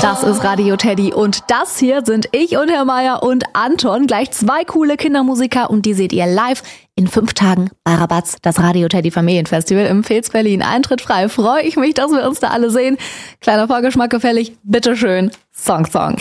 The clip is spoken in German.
Das ist Radio Teddy und das hier sind ich und Herr Meier und Anton. Gleich 2 coole Kindermusiker und die seht ihr live in 5 Tagen bei Rabatz, das Radio Teddy Familienfestival im Vils Berlin. Eintritt frei. Freue ich mich, dass wir uns da alle sehen. Kleiner Vorgeschmack gefällig. Bitteschön. Song.